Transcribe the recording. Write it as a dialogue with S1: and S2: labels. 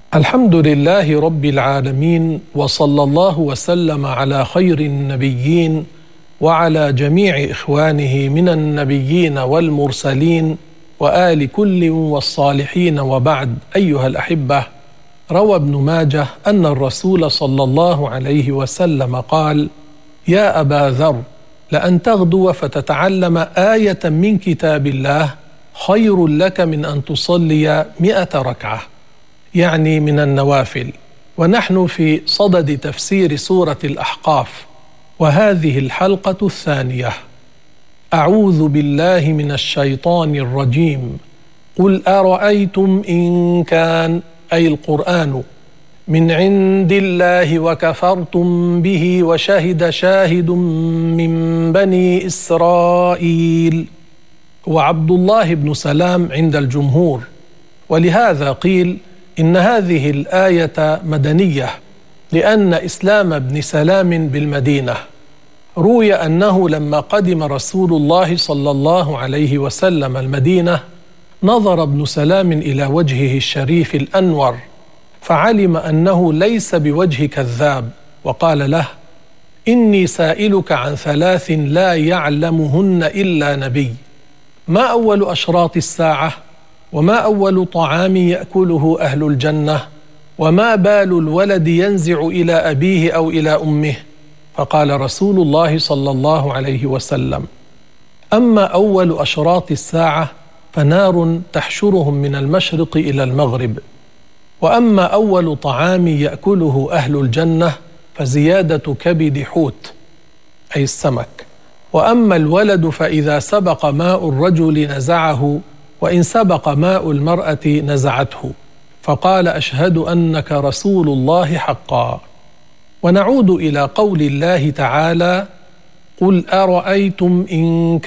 S1: الحمد لله رب العالمين، وصلى الله وسلم على خير النبيين وعلى جميع إخوانه من النبيين والمرسلين وآل كل والصالحين، وبعد. أيها الأحبة، روى ابن ماجه أن الرسول صلى الله عليه وسلم قال: يا أبا ذر، لأن تغدو فتتعلم آية من كتاب الله خير لك من أن تصلي 100 ركعة، يعني من النوافل. ونحن في صدد تفسير سورة الأحقاف، وهذه الحلقة الثانية. أعوذ بالله من الشيطان الرجيم. قل أرأيتم إن كان، أي القرآن، من عند الله وكفرتم به وشهد شاهد من بني إسرائيل، هو عبد الله بن سلام عند الجمهور. ولهذا قيل إن هذه الآية مدنية، لأن إسلام ابن سلام بالمدينة. روي أنه لما قدم رسول الله صلى الله عليه وسلم المدينة، نظر ابن سلام إلى وجهه الشريف الأنور، فعلم أنه ليس بوجه كذاب، وقال له: إني سائلك عن 3 لا يعلمهن إلا نبي. ما أول أشراط الساعة؟ وما أول طعام يأكله أهل الجنة؟ وما بال الولد ينزع إلى أبيه أو إلى أمه؟ فقال رسول الله صلى الله عليه وسلم: أما أول أشراط الساعة فنار تحشرهم من المشرق إلى المغرب. وأما أول طعام يأكله أهل الجنة فزيادة كبد حوت، أي السمك. وأما الولد فإذا سبق ماء الرجل نزعه، وإن سبق ماء المرأة نزعته. فقال: أشهد أنك رسول الله حقا. ونعود إلى قول الله تعالى: قل أرأيتم إن